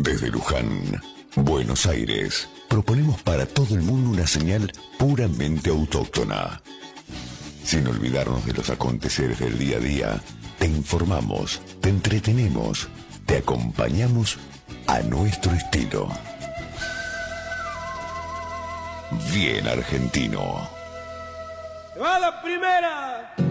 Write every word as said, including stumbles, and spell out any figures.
Desde Luján, Buenos Aires, proponemos para todo el mundo una señal puramente autóctona. Sin olvidarnos de los aconteceres del día a día, te informamos, te entretenemos, te acompañamos a nuestro estilo. Bien argentino. ¡Va la primera!